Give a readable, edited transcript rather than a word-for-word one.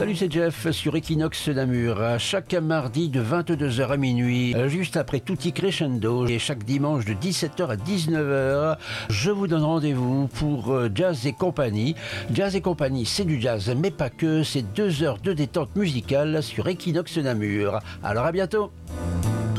Salut, c'est Jeff sur Equinox Namur. Chaque mardi de 22h à minuit, juste après Tutti Crescendo, et chaque dimanche de 17h à 19h, je vous donne rendez-vous pour Jazz et compagnie. Jazz et compagnie, c'est du jazz, mais pas que. C'est 2 heures de détente musicale sur Equinox Namur. Alors à bientôt.